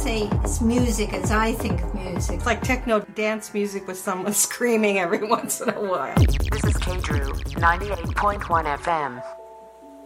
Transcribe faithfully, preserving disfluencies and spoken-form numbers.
say it's music as I think of music. It's like techno dance music with someone screaming every once in a while. This is K Drew, ninety-eight point one F M.